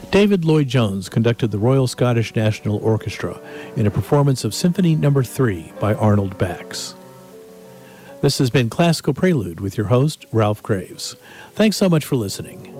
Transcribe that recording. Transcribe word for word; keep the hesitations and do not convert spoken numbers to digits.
David Lloyd-Jones conducted the Royal Scottish National Orchestra in a performance of Symphony Number three by Arnold Bax. This has been Classical Prelude with your host, Ralph Graves. Thanks so much for listening.